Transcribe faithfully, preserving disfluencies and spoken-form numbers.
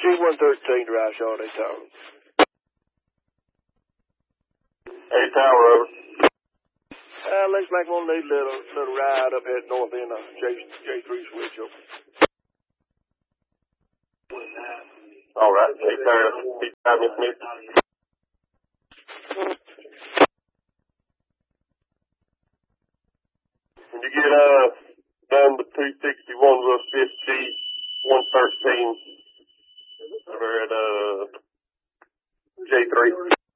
G one thirteen to Rice Yard, A-Tower. A-Tower, over. Uh, looks like we'll need a little, little ride up here north end of J, J3 switch over. All right, A-Tower, B-five, Miss Smith. When you get, uh, done with two sixty-one, we'll shift G one thirteen over at, uh, J three.